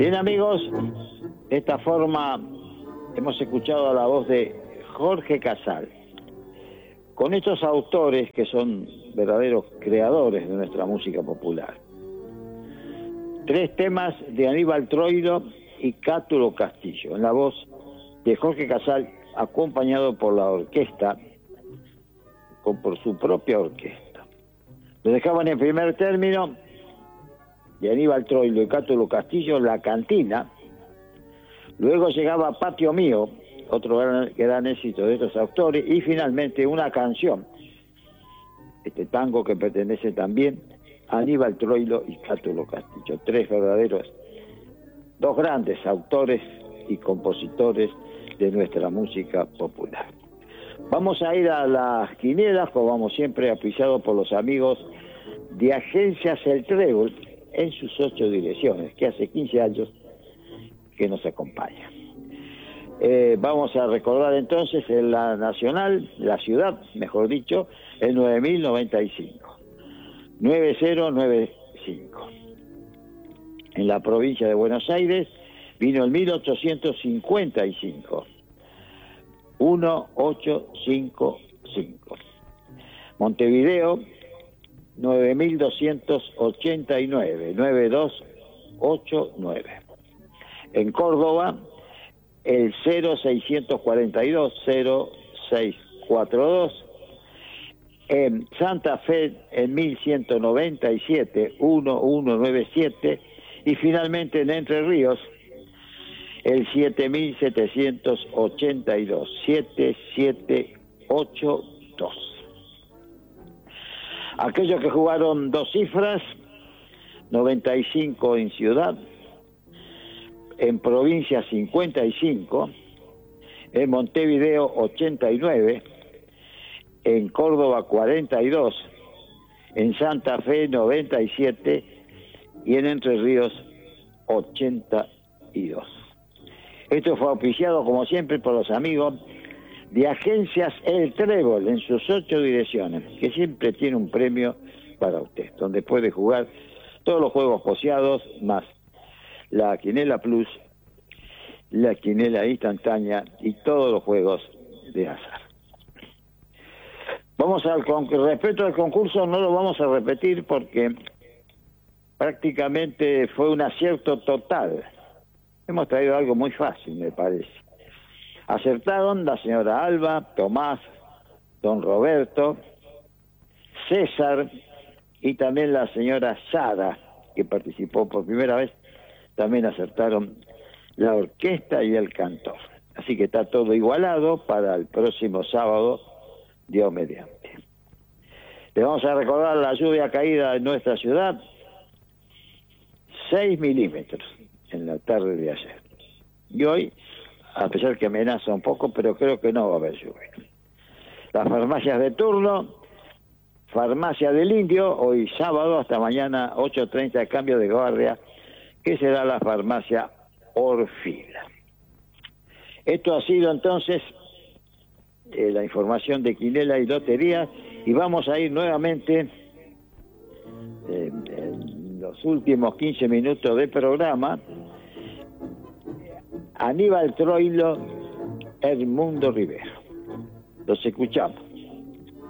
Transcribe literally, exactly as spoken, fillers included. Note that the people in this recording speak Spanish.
Bien, amigos, de esta forma hemos escuchado la voz de Jorge Casal. Con estos autores que son verdaderos creadores de nuestra música popular. Tres temas de Aníbal Troilo y Cátulo Castillo, en la voz de Jorge Casal, acompañado por la orquesta, o por su propia orquesta. Lo dejaban en primer término de Aníbal Troilo y Cátulo Castillo, La Cantina. Luego llegaba Patio Mío, otro gran, gran éxito de estos autores, y finalmente Una Canción, este tango que pertenece también a Aníbal Troilo y Cátulo Castillo, tres verdaderos, dos grandes autores y compositores de nuestra música popular. Vamos a ir a las quinielas, como vamos siempre, auspiciados por los amigos de Agencias El Trébol, en sus ocho direcciones, que hace quince años que nos acompaña. Eh, vamos a recordar entonces en la nacional, la ciudad, mejor dicho, el nueve mil noventa y cinco. nueve cero nueve cinco. En la provincia de Buenos Aires vino el mil ochocientos cincuenta y cinco. uno ocho cinco cinco. Montevideo, nueve mil doscientos ochenta y nueve, nueve dos ocho nueve. En Córdoba, el cero seiscientos cuarenta y dos, cero seis cuatro dos. En Santa Fe, en mil ciento noventa y siete, uno uno nueve siete. Y finalmente en Entre Ríos, el siete mil setecientos ochenta y dos, siete siete ocho dos. Aquellos que jugaron dos cifras, noventa y cinco en ciudad, en provincia cincuenta y cinco, en Montevideo ochenta y nueve, en Córdoba cuarenta y dos, en Santa Fe noventa y siete y en Entre Ríos ochenta y dos. Esto fue auspiciado, como siempre, por los amigos de Agencias El Trébol, en sus ocho direcciones, que siempre tiene un premio para usted, donde puede jugar todos los juegos poseados, más la Quinela Plus, la Quinela Instantánea y todos los juegos de azar. Vamos al con respecto al concurso, no lo vamos a repetir porque prácticamente fue un acierto total. Hemos traído algo muy fácil, me parece. Acertaron la señora Alba, Tomás, don Roberto, César y también la señora Sara, que participó por primera vez. También acertaron la orquesta y el cantor. Así que está todo igualado para el próximo sábado, Dios mediante. Le vamos a recordar la lluvia caída en nuestra ciudad, seis milímetros en la tarde de ayer. Y hoy, a pesar que amenaza un poco, pero creo que no va a haber lluvia. Las farmacias de turno, Farmacia del Indio, hoy sábado hasta mañana ocho treinta, cambio de guardia, que será la farmacia Orfila. Esto ha sido entonces eh, la información de Quinela y Lotería, y vamos a ir nuevamente eh, en los últimos quince minutos de programa. Aníbal Troilo, Edmundo Rivero. Los escuchamos.